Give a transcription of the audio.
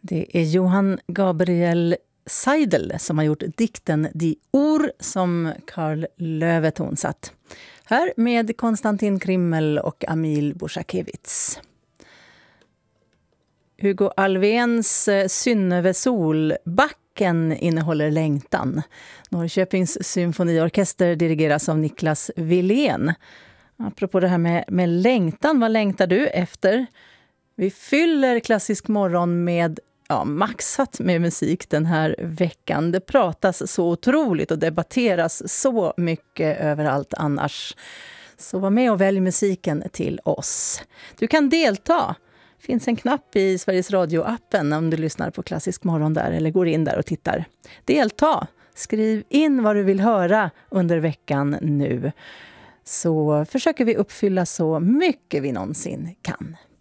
Det är Johann Gabriel Seidel som har gjort dikten Die Uhr som Karl Löwe tonsatt. Här med Konstantin Krimmel och Amil Borsakiewicz. Hugo Alvéns Synnöve Solbacken innehåller längtan. Norrköpings symfoniorkester dirigeras av Niklas Willén. Apropå det här med längtan, vad längtar du efter? Vi fyller Klassisk morgon med maxat med musik den här veckan. Det pratas så otroligt och debatteras så mycket överallt annars. Så var med och välj musiken till oss. Du kan delta. Det finns en knapp i Sveriges Radio-appen om du lyssnar på Klassisk morgon där eller går in där och tittar. Delta! Skriv in vad du vill höra under veckan nu. Så försöker vi uppfylla så mycket vi någonsin kan.